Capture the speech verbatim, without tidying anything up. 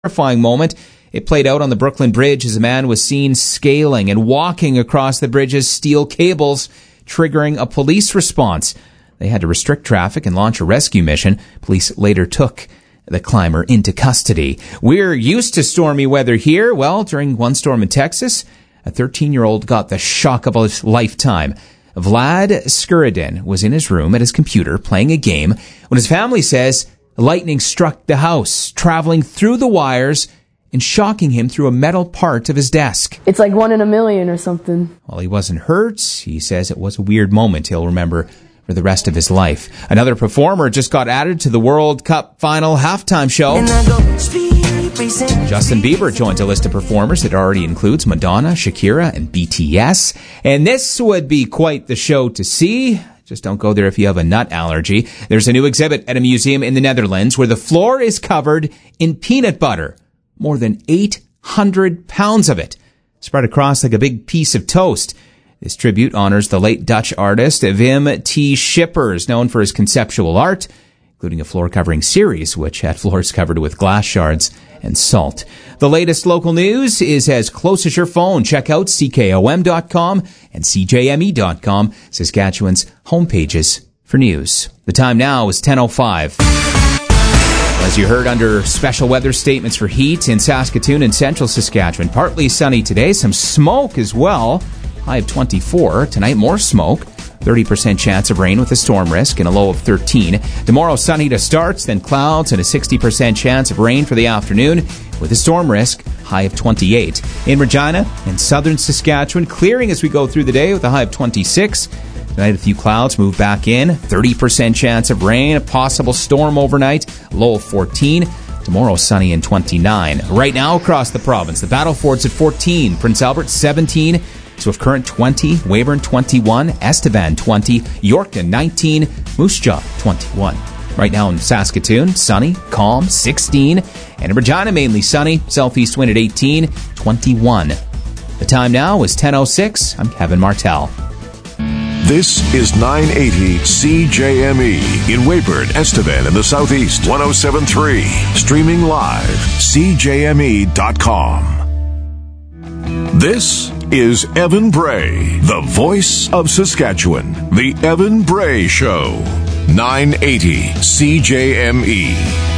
Terrifying moment. It played out on the Brooklyn Bridge as a man was seen scaling and walking across the bridge's steel cables, triggering a police response. They had to restrict traffic and launch a rescue mission. Police later took the climber into custody. We're used to stormy weather here. Well, during one storm in Texas, a thirteen-year-old got the shock of his lifetime. Vlad Skuridin was in his room at his computer playing a game when his family says lightning struck the house, traveling through the wires and shocking him through a metal part of his desk. It's like one in a million or something. While he wasn't hurt, he says it was a weird moment he'll remember for the rest of his life. Another performer just got added to the World Cup final halftime show. Justin Bieber joins a list of performers that already includes Madonna, Shakira, and B T S. And this would be quite the show to see. Just don't go there if you have a nut allergy. There's a new exhibit at a museum in the Netherlands where the floor is covered in peanut butter. More than eight hundred pounds of it, spread across like a big piece of toast. This tribute honors the late Dutch artist Wim T. Schippers, known for his conceptual art, including a floor-covering series which had floors covered with glass shards and salt. The latest local news is as close as your phone. Check out C K O M dot com and C J M E dot com, Saskatchewan's homepages for news. The time now is ten oh five. As you heard, under special weather statements for heat in Saskatoon and central Saskatchewan. Partly sunny today, some smoke as well. High of twenty-four. Tonight, more smoke. thirty percent chance of rain with a storm risk and a low of thirteen. Tomorrow, sunny to start, then clouds and a sixty percent chance of rain for the afternoon with a storm risk, high of twenty-eight. In Regina and southern Saskatchewan, clearing as we go through the day with a high of twenty-six. Tonight, a few clouds move back in. thirty percent chance of rain, a possible storm overnight, low of fourteen. Tomorrow, sunny and twenty-nine. Right now, across the province, the Battlefords at fourteen, Prince Albert seventeen, Swift Current twenty, Weyburn twenty-one, Estevan twenty, Yorkton nineteen, Moose Jaw twenty-one. Right now in Saskatoon, sunny, calm, sixteen. And in Regina, mainly sunny, southeast wind at eighteen, twenty-one. The time now is ten oh six. I'm Kevin Martell. This is nine eighty C J M E in Weyburn, Estevan, in the southeast. one oh seven point three. Streaming live. C J M E dot com. This is Evan Bray, the voice of Saskatchewan. The Evan Bray Show. nine eighty C J M E.